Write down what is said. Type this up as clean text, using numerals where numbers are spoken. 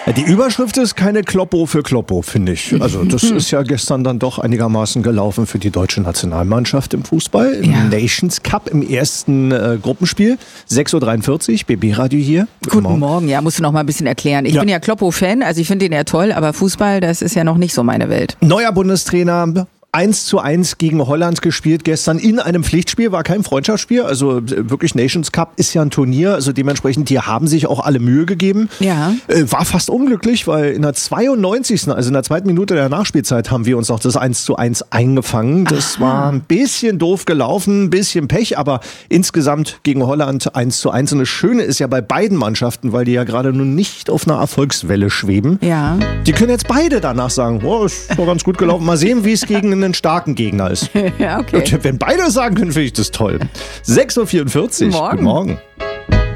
Die Überschrift ist keine Kloppo für Kloppo, finde ich. Also das ist ja gestern dann doch einigermaßen gelaufen für die deutsche Nationalmannschaft im Fußball. Im Nations Cup im ersten Gruppenspiel. 6.43 Uhr, BB-Radio hier. Guten Morgen. Ja, musst du noch mal ein bisschen erklären. Ich bin ja Kloppo-Fan, also ich finde den ja toll, aber Fußball, das ist ja noch nicht so meine Welt. Neuer Bundestrainer. 1:1 gegen Holland gespielt gestern in einem Pflichtspiel, war kein Freundschaftsspiel, also wirklich Nations Cup ist ja ein Turnier, also dementsprechend, die haben sich auch alle Mühe gegeben. Ja. War fast unglücklich, weil in der 92., also in der zweiten Minute der Nachspielzeit haben wir uns noch das 1:1 eingefangen. Das war ein bisschen doof gelaufen, ein bisschen Pech, aber insgesamt gegen Holland 1:1. Und das Schöne ist ja bei beiden Mannschaften, weil die ja gerade nun nicht auf einer Erfolgswelle schweben. Ja. Die können jetzt beide danach sagen, oh, ist doch ganz gut gelaufen. Mal sehen, wie es gegen einen starken Gegner ist. Ja, okay. Und wenn beide sagen können, finde ich das toll. 6.44 Uhr. Morgen. Guten Morgen.